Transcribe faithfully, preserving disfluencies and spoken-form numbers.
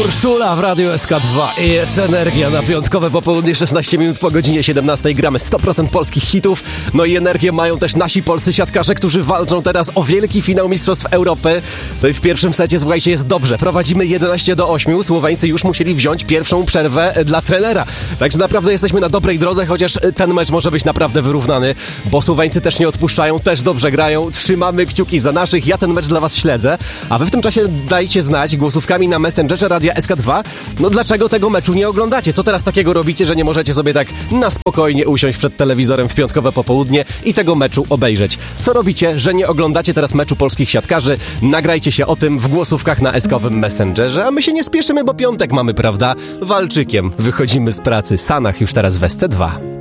Urszula w Radiu S K dwa i jest energia na piątkowe popołudnie, szesnaście minut po godzinie siedemnastej. Gramy sto procent polskich hitów. No i energię mają też nasi polscy siatkarze, którzy walczą teraz o wielki finał Mistrzostw Europy. No i w pierwszym secie, słuchajcie, jest dobrze. Prowadzimy jedenaście do ośmiu. Słoweńcy już musieli wziąć pierwszą przerwę dla trenera. Także naprawdę jesteśmy na dobrej drodze, chociaż ten mecz może być naprawdę wyrównany, bo Słoweńcy też nie odpuszczają, też dobrze grają. Trzymamy kciuki za naszych. Ja ten mecz dla was śledzę, a wy w tym czasie dajcie znać głosówkami na Messengerze Radia S K dwa, no dlaczego tego meczu nie oglądacie? Co teraz takiego robicie, że nie możecie sobie tak na spokojnie usiąść przed telewizorem w piątkowe popołudnie i tego meczu obejrzeć? Co robicie, że nie oglądacie teraz meczu polskich siatkarzy? Nagrajcie się o tym w głosówkach na eskowym Messengerze, a my się nie spieszymy, bo piątek mamy, prawda? Walczykiem wychodzimy z pracy. Sanach już teraz w S C dwa.